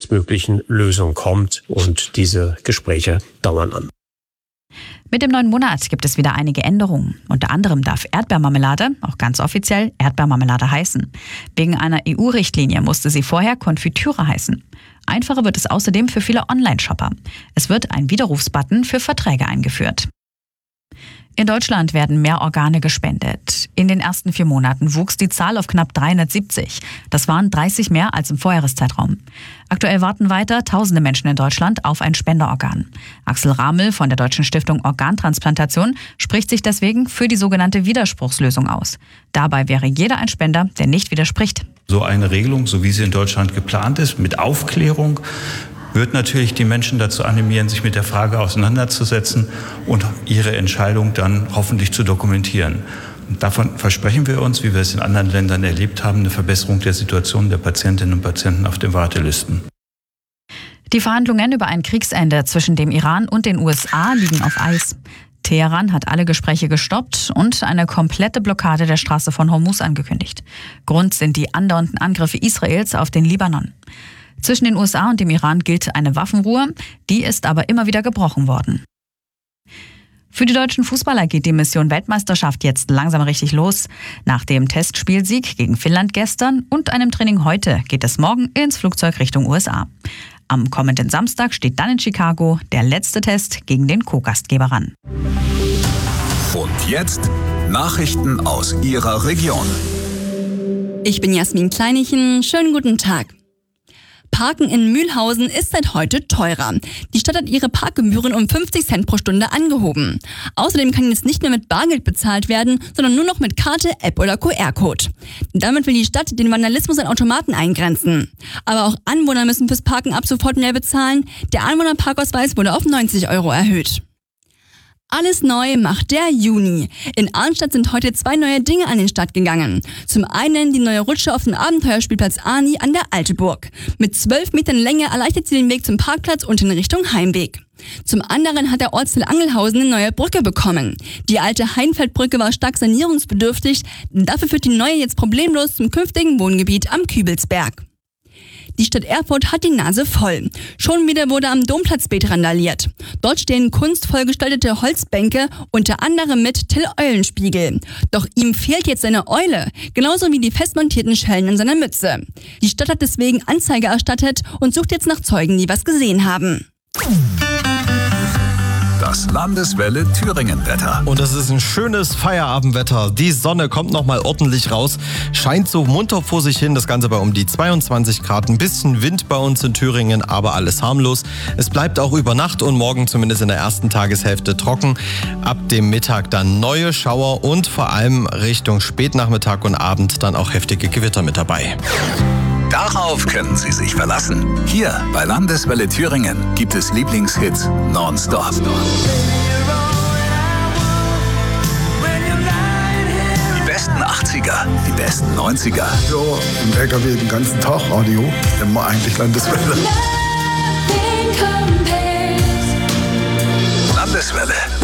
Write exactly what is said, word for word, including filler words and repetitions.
schnellstmöglichen Lösung kommt. Und diese Gespräche dauern an. Mit dem neuen Monat gibt es wieder einige Änderungen. Unter anderem darf Erdbeermarmelade, auch ganz offiziell, Erdbeermarmelade heißen. Wegen einer E U-Richtlinie musste sie vorher Konfitüre heißen. Einfacher wird es außerdem für viele Online-Shopper. Es wird ein Widerrufsbutton für Verträge eingeführt. In Deutschland werden mehr Organe gespendet. In den ersten vier Monaten wuchs die Zahl auf knapp dreihundertsiebzig. Das waren dreißig mehr als im Vorjahreszeitraum. Aktuell warten weiter tausende Menschen in Deutschland auf ein Spenderorgan. Axel Ramel von der Deutschen Stiftung Organtransplantation spricht sich deswegen für die sogenannte Widerspruchslösung aus. Dabei wäre jeder ein Spender, der nicht widerspricht. So eine Regelung, so wie sie in Deutschland geplant ist, mit Aufklärung, wird natürlich die Menschen dazu animieren, sich mit der Frage auseinanderzusetzen und ihre Entscheidung dann hoffentlich zu dokumentieren. Und davon versprechen wir uns, wie wir es in anderen Ländern erlebt haben, eine Verbesserung der Situation der Patientinnen und Patienten auf den Wartelisten. Die Verhandlungen über ein Kriegsende zwischen dem Iran und den U S A liegen auf Eis. Teheran hat alle Gespräche gestoppt und eine komplette Blockade der Straße von Hormuz angekündigt. Grund sind die andauernden Angriffe Israels auf den Libanon. Zwischen den U S A und dem Iran gilt eine Waffenruhe, die ist aber immer wieder gebrochen worden. Für die deutschen Fußballer geht die Mission Weltmeisterschaft jetzt langsam richtig los. Nach dem Testspielsieg gegen Finnland gestern und einem Training heute geht es morgen ins Flugzeug Richtung U S A. Am kommenden Samstag steht dann in Chicago der letzte Test gegen den Co-Gastgeber an. Und jetzt Nachrichten aus Ihrer Region. Ich bin Jasmin Kleinichen. Schönen guten Tag. Parken in Mühlhausen ist seit heute teurer. Die Stadt hat ihre Parkgebühren um fünfzig Cent pro Stunde angehoben. Außerdem kann jetzt nicht mehr mit Bargeld bezahlt werden, sondern nur noch mit Karte, App oder Q R-Code. Damit will die Stadt den Vandalismus an Automaten eingrenzen. Aber auch Anwohner müssen fürs Parken ab sofort mehr bezahlen. Der Anwohnerparkausweis wurde auf neunzig Euro erhöht. Alles neu macht der Juni. In Arnstadt sind heute zwei neue Dinge an den Start gegangen. Zum einen die neue Rutsche auf dem Abenteuerspielplatz Arni an der Alteburg. Mit zwölf Metern Länge erleichtert sie den Weg zum Parkplatz und in Richtung Heimweg. Zum anderen hat der Ortsteil Angelhausen eine neue Brücke bekommen. Die alte Heinfeldbrücke war stark sanierungsbedürftig. Dafür führt die neue jetzt problemlos zum künftigen Wohngebiet am Kübelsberg. Die Stadt Erfurt hat die Nase voll. Schon wieder wurde am Domplatzbeet randaliert. Dort stehen kunstvoll gestaltete Holzbänke, unter anderem mit Till Eulenspiegel. Doch ihm fehlt jetzt seine Eule, genauso wie die festmontierten Schellen in seiner Mütze. Die Stadt hat deswegen Anzeige erstattet und sucht jetzt nach Zeugen, die was gesehen haben. Das Landeswelle Thüringen-Wetter. Und es ist ein schönes Feierabendwetter. Die Sonne kommt nochmal ordentlich raus. Scheint so munter vor sich hin. Das Ganze bei um die zweiundzwanzig Grad. Ein bisschen Wind bei uns in Thüringen, aber alles harmlos. Es bleibt auch über Nacht und morgen zumindest in der ersten Tageshälfte trocken. Ab dem Mittag dann neue Schauer und vor allem Richtung Spätnachmittag und Abend dann auch heftige Gewitter mit dabei. Darauf können Sie sich verlassen. Hier bei Landeswelle Thüringen gibt es Lieblingshits nonstop. Die besten achtziger, die besten neunziger. Ja, im L K W den ganzen Tag Radio, immer eigentlich Landeswelle. Landeswelle.